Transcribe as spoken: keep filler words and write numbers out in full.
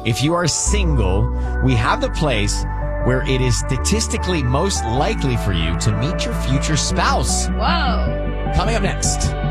If you are single, we have the place where it is statistically most likely for you to meet your future spouse. Whoa. Coming up next.